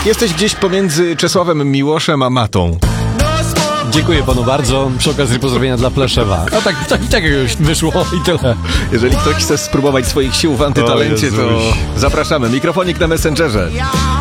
Jesteś gdzieś pomiędzy Czesławem Miłoszem a Matą. Dziękuję panu bardzo. Przy okazji pozdrowienia dla Pleszewa. A tak już wyszło i tyle. Jeżeli ktoś chce spróbować swoich sił w antytalencie, to zapraszamy. Mikrofonik na Messengerze.